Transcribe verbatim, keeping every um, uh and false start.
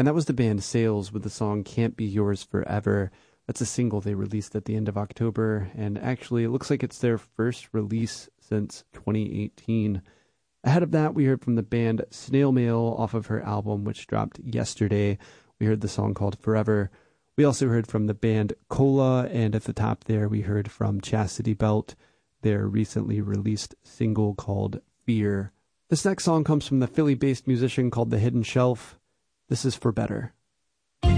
And that was the band Sales with the song Can't Be Yours Forever. That's a single they released at the end of October, and actually it looks like it's their first release since twenty eighteen. Ahead of that, we heard from the band Snail Mail off of her album, which dropped yesterday. We heard the song called Forever. We also heard from the band Cola, and at the top there we heard from Chastity Belt, their recently released single called Fear. This next song comes from the Philly-based musician called The Hidden Shelf. This is For Better.